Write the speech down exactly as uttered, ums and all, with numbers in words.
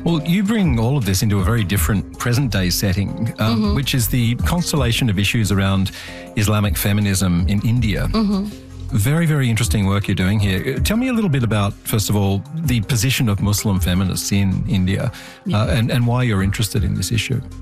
Well, you bring all of this into a very different present-day setting, um, mm-hmm. which is the constellation of issues around Islamic feminism in India. Mm-hmm. Very, very interesting work you're doing here. Tell me a little bit about, first of all, the position of Muslim feminists in India, yeah. uh, and, and why you're interested in this issue.